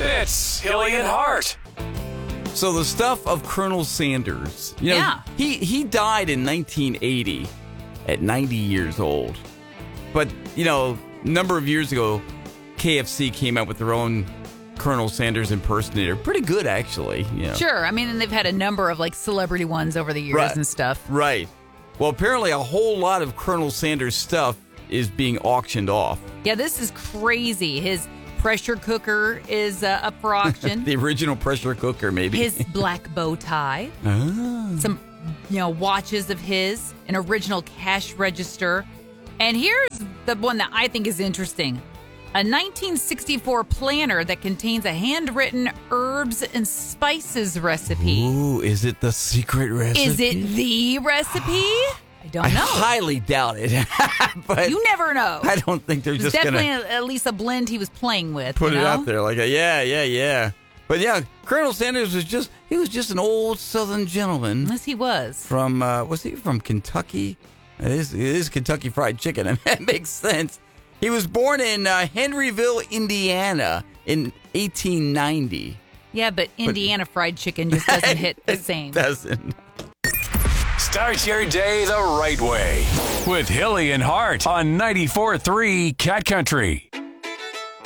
It's Hilly and Hart. So the stuff of Colonel Sanders. He died in 1980 at 90 years old. But, a number of years ago, KFC came out with their own Colonel Sanders impersonator. Pretty good, actually. Sure. I mean, and they've had a number of celebrity ones over the years and stuff. Right. Well, apparently a whole lot of Colonel Sanders stuff is being auctioned off. Yeah, this is crazy. His pressure cooker is up for auction. The original pressure cooker, maybe. His black bow tie. Some, watches of his. An original cash register. And here's the one that I think is interesting. A 1964 planner that contains a handwritten herbs and spices recipe. Ooh, is it the secret recipe? Is it the recipe? I don't know. I highly doubt it. But you never know. I don't think they're just going to... definitely at least a blend he was playing with. Put it out there yeah. But yeah, Colonel Sanders was just an old Southern gentleman. Yes, he was. Was he from Kentucky? It is Kentucky Fried Chicken. That makes sense. He was born in Henryville, Indiana in 1890. Yeah, but Indiana Fried Chicken just doesn't hit the same. It doesn't. Start your day the right way with Hilly and Hart on 94.3 Cat Country.